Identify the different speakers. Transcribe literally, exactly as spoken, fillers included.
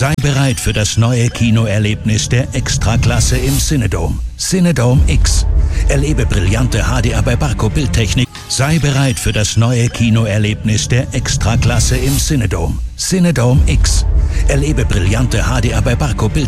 Speaker 1: Sei bereit für das neue Kinoerlebnis der Extraklasse im Cinedome. Cinedome X. Erlebe brillante H D R bei Barco Bildtechnik. Sei bereit für das neue Kinoerlebnis der Extraklasse im Cinedome. Cinedome X. Erlebe brillante H D R bei Barco Bildtechnik.